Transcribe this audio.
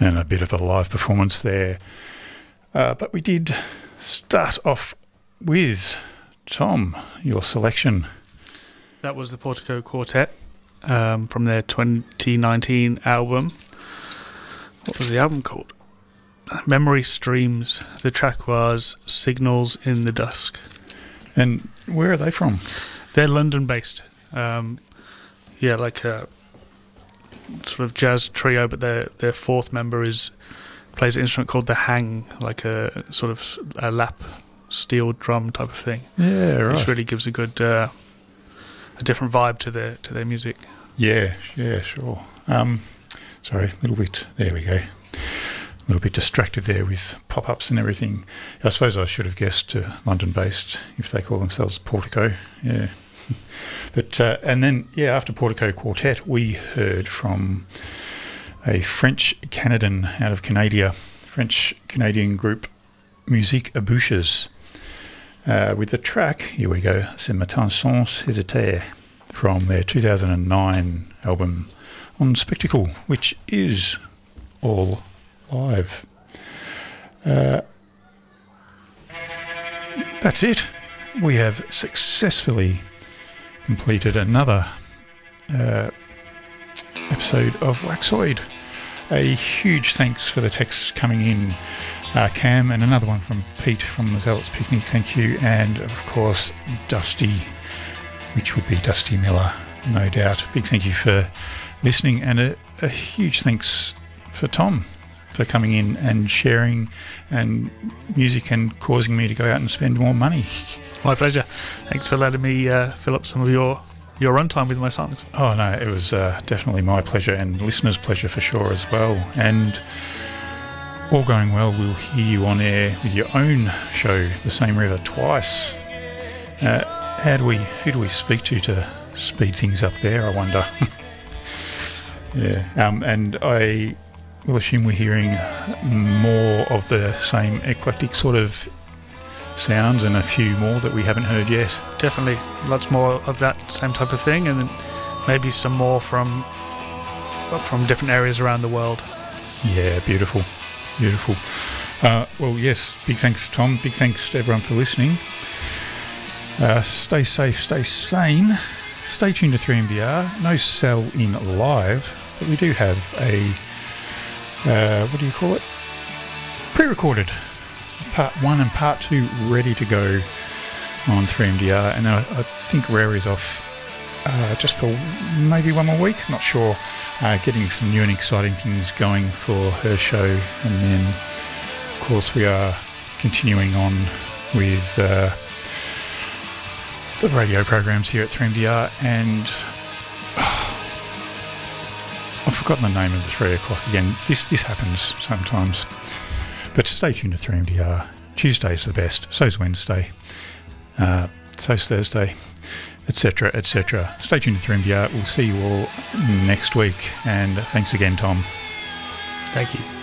And a bit of a live performance there. But we did start off with, Tom, your selection. That was the Portico Quartet from their 2019 album. What was the album called? Memory Streams. The track was Signals in the Dusk. And where are they from? They're London-based. Like a sort of jazz trio, but their fourth member plays an instrument called the hang, like a sort of a lap steel drum type of thing. Yeah, right. Which really gives a good, a different vibe to their music. Yeah, sure. Sorry, a little bit. There we go. A little bit distracted there with pop-ups and everything. I suppose I should have guessed London-based if they call themselves Portico. Yeah. But and then after Portico Quartet, we heard from a French-Canadian out of Canada, French-Canadian group Musique Bouches, with the track, here we go, C'est Matin Sans Hésiter, from their 2009 album on Spectacle, which is all live. That's it. We have successfully completed another episode of Waxoid. A huge thanks for the texts coming in, Cam, and another one from Pete from the Zealots Picnic, thank you, and of course Dusty, which would be Dusty Miller, no doubt. Big thank you for listening, and a huge thanks for Tom for coming in and sharing and music and causing me to go out and spend more money. My pleasure. Thanks for letting me fill up some of your runtime with my songs. Oh no, it was definitely my pleasure and listeners' pleasure for sure as well. And all going well, we'll hear you on air with your own show, The Same River Twice. Who do we speak to speed things up there, I wonder? And I will assume we're hearing more of the same eclectic sort of sounds and a few more that we haven't heard yet. Definitely, lots more of that same type of thing, and then maybe some more from different areas around the world. Yeah, beautiful. Well, yes, big thanks, Tom. Big thanks to everyone for listening. Stay safe, stay sane. Stay tuned to 3MBR. No sell in live, but we do have a what do you call it? Pre-recorded part 1 and part 2 ready to go on 3MDR, and I think Rare is off just for maybe one more week, not sure, getting some new and exciting things going for her show. And then of course we are continuing on with the radio programs here at 3MDR, and I've forgotten the name of the 3 o'clock again. This happens sometimes. But stay tuned to 3MDR. Tuesday's the best. So's Wednesday. So's Thursday, etc., etc. Stay tuned to 3MDR. We'll see you all next week. And thanks again, Tom. Thank you.